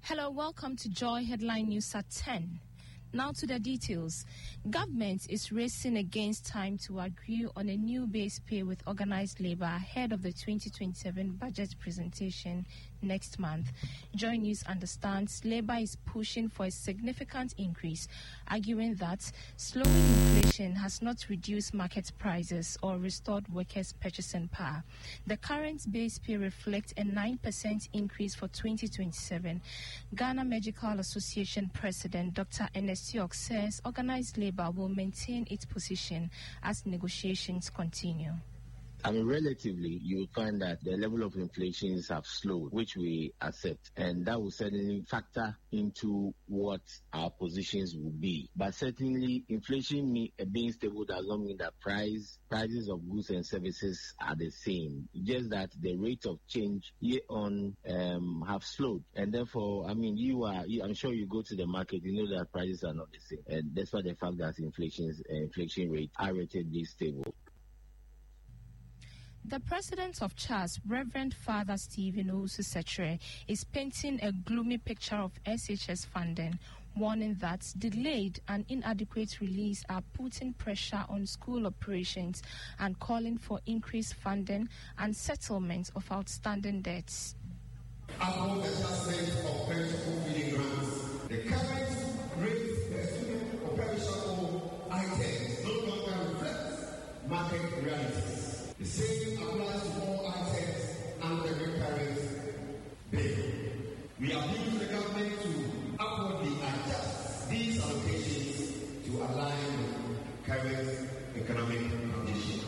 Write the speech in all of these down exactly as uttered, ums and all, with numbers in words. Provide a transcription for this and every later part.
Hello, welcome to Joy Headline News at ten. Now to the details. Government is racing against time to agree on a new base pay with organized labor ahead of the twenty twenty-seven budget presentation next month. Joy News understands labor is pushing for a significant increase, arguing that slowing inflation has not reduced market prices or restored workers' purchasing power. The current base pay reflects a nine percent increase for twenty twenty-seven. Ghana Medical Association President Doctor Ernest York says organized labor will maintain its position as negotiations continue. I mean, relatively, you will find that the level of inflations have slowed, which we accept, and that will certainly factor into what our positions will be. But certainly, inflation mean, uh, being stable does not mean that price prices of goods and services are the same. Just that the rate of change year on um, have slowed, and therefore, I mean, you are. You, I'm sure you go to the market, you know that prices are not the same, and that's why the fact that inflation uh, inflation rate are relatively stable. The president of C H A S, Reverend Father Stephen Owusu-Sechere, is painting a gloomy picture of S H S funding, warning that delayed and inadequate release are putting pressure on school operations and calling for increased funding and settlement of outstanding debts. Upon the assessment of perishable feeding grants, the current rate per student of perishable items no longer reflects market realities. The same applies to all items under the current bill. We appeal to the government to upwardly adjust these allocations to align with current economic conditions.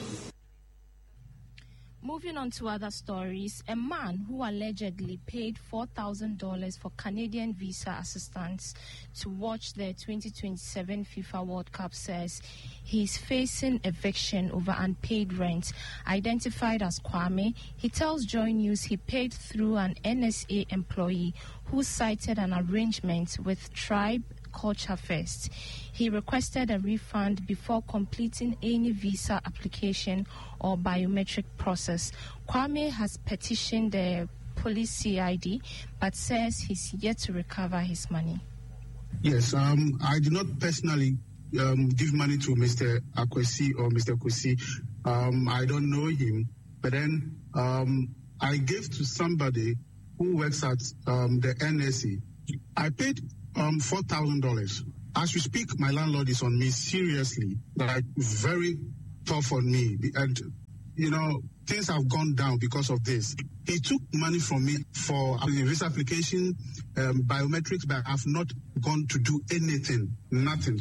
Moving on to other stories, a man who allegedly paid four thousand dollars for Canadian visa assistance to watch the twenty twenty-seven FIFA World Cup says he's facing eviction over unpaid rent. Identified as Kwame, he tells Joy News he paid through an N S A employee who cited an arrangement with Tribe Culture Fest. He requested a refund before completing any visa application or biometric process. Kwame has petitioned the police C I D but says he's yet to recover his money. Yes, um, I did not personally um, give money to Mister Akwesi or Mister Kwesi. Um, I don't know him, but then um, I gave to somebody who works at um, the N S A. I paid um, four thousand dollars. As we speak, my landlord is on me seriously, like very tough on me. And, you know, things have gone down because of this. He took money from me for visa application, um, biometrics, but I have not gone to do anything, nothing.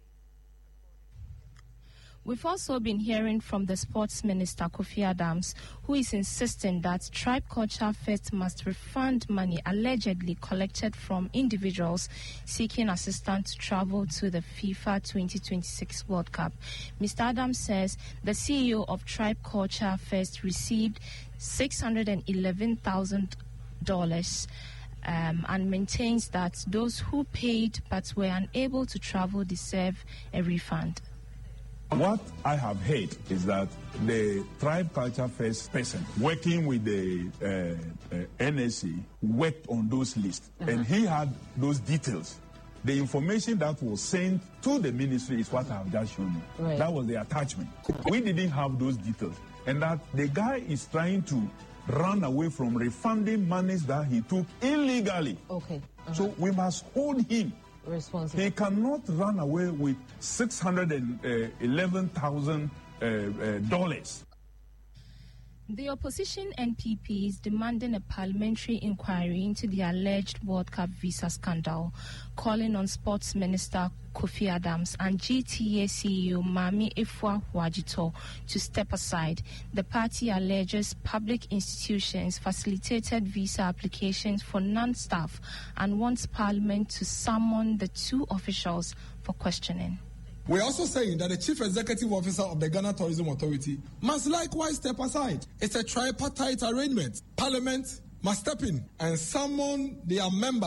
We've also been hearing from the Sports Minister, Kofi Adams, who is insisting that Tribe Culture Fest must refund money allegedly collected from individuals seeking assistance to travel to the FIFA twenty twenty-six World Cup. Mister Adams says the C E O of Tribe Culture Fest received six hundred eleven thousand dollars um, and maintains that those who paid but were unable to travel deserve a refund. What I have heard is that the Tribe Culture Fest person working with the uh, uh, N S A worked on those lists, uh-huh. and he had those details. The information that was sent to the ministry is what I have just shown you. Right. That was the attachment. We didn't have those details. And that the guy is trying to run away from refunding monies that he took illegally. Okay. Uh-huh. So we must hold him responsible. He cannot run away with six hundred eleven thousand dollars. The opposition N P P is demanding a parliamentary inquiry into the alleged World Cup visa scandal, calling on Sports Minister Kofi Adams and G T A C E O Mami Efua Huajito to step aside. The party alleges public institutions facilitated visa applications for non-staff and wants Parliament to summon the two officials for questioning. We're also saying that the Chief Executive Officer of the Ghana Tourism Authority must likewise step aside. It's a tripartite arrangement. Parliament must step in and summon their member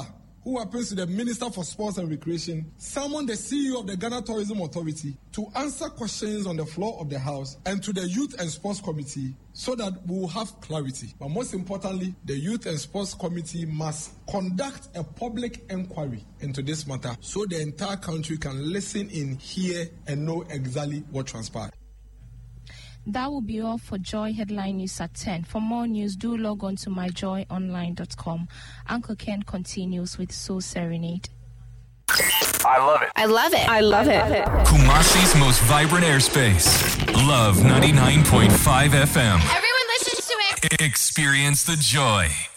who happens to the Minister for Sports and Recreation, summoned the C E O of the Ghana Tourism Authority to answer questions on the floor of the House and to the Youth and Sports Committee so that we will have clarity. But most importantly, the Youth and Sports Committee must conduct a public inquiry into this matter so the entire country can listen in, hear, and know exactly what transpired. That will be all for Joy Headline News at ten. For more news, do log on to my joy online dot com. Uncle Ken continues with Soul Serenade. I love it. I love it. I love it. Kumasi's most vibrant airspace. Love ninety-nine point five F M. Everyone listens to it. Experience the joy.